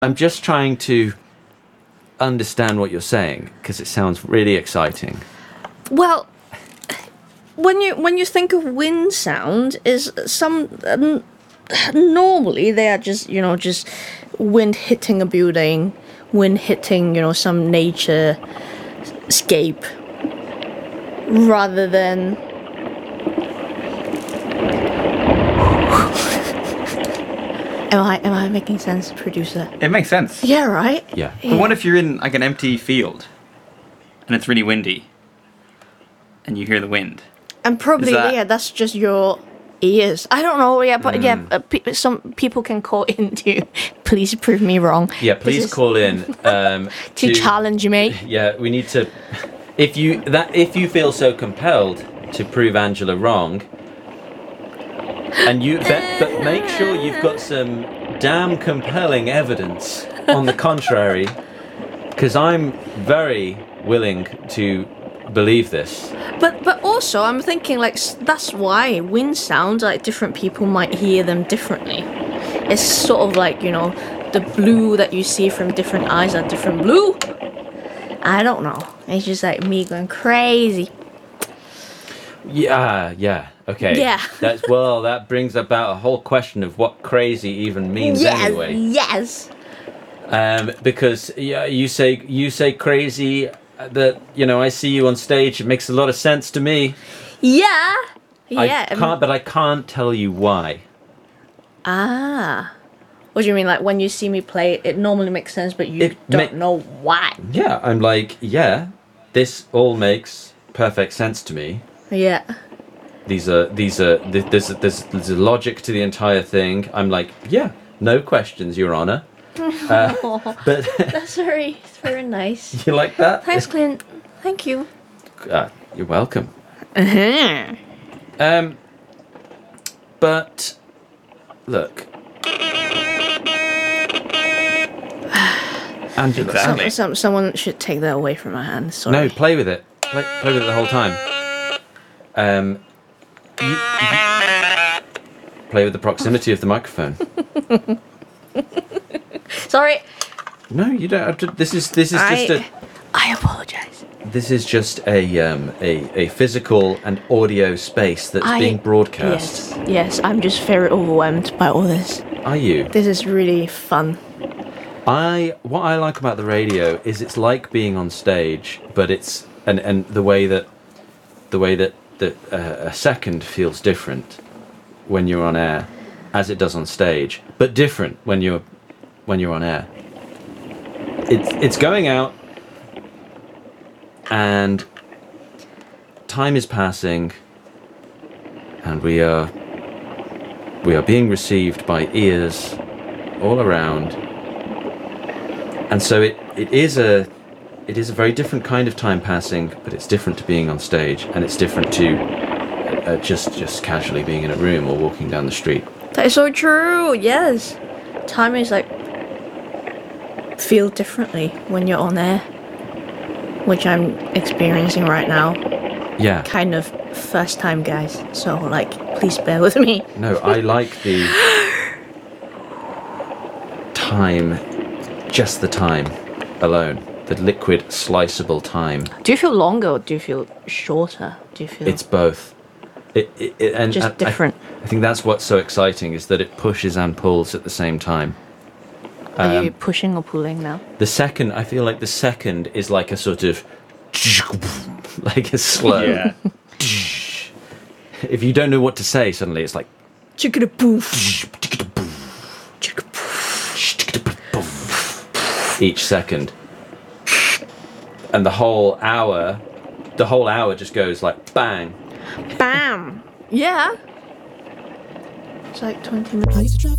I'm just trying to understand what you're saying because it sounds really exciting. Well, when you think of wind sound, is some normally they are just just wind hitting a building, wind hitting some nature scape, rather than. Am I making sense, producer? It makes sense. Yeah, right? Yeah. But what if you're in like an empty field and it's really windy and you hear the wind? And probably, that's just your ears. I don't know, but some people can call in to please prove me wrong. Yeah, please call in to challenge me. Yeah, we need to. If you feel so compelled to prove Angela wrong, and but make sure you've got some damn compelling evidence on the contrary, because I'm very willing to believe this. But also I'm thinking like that's why wind sounds like different people might hear them differently. It's sort of like the blue that you see from different eyes are different blue. I don't know. It's just like me going crazy. Yeah. Okay. Yeah. That brings about a whole question of what crazy even means anyway. Yes. Because you say crazy. That I see you on stage. It makes a lot of sense to me. Yeah. I can't tell you why. Ah. What do you mean? Like when you see me play, it normally makes sense, but you don't know why. Yeah, I'm like, this all makes perfect sense to me. Yeah. There's a logic to the entire thing. I'm like, no questions, Your Honor. But that's very nice. You like that? Thanks, Clint. Thank you. You're welcome. Uh-huh. But look, Angela. Exactly. Someone should take that away from my hand. Sorry. No, play with it. Play with it the whole time. You play with the proximity of the microphone. Sorry. No, you don't have to. This is just a. I apologize. This is just a physical and audio space that's being broadcast. Yes, I'm just very overwhelmed by all this. Are you? This is really fun. What I like about the radio is it's like being on stage, but it's and the way that a second feels different when you're on air, as it does on stage, but different when you're on air. It's going out, and time is passing, and we are being received by ears all around, and so it is a very different kind of time passing, but it's different to being on stage, and it's different to just casually being in a room or walking down the street. That is so true. Yes, time is like feel differently when you're on air, which I'm experiencing right now. Yeah. Kind of first time, guys. So like, please bear with me. No, I like the time, just the time alone. The liquid, sliceable time. Do you feel longer or do you feel shorter? Do you feel... It's both. And just different. I think that's what's so exciting, is that it pushes and pulls at the same time. Are you pushing or pulling now? I feel like the second is like a sort of... like a slow... Yeah. If you don't know what to say, suddenly it's like... each second. And the whole hour just goes like bang. Bam! Yeah. It's like 20 minutes.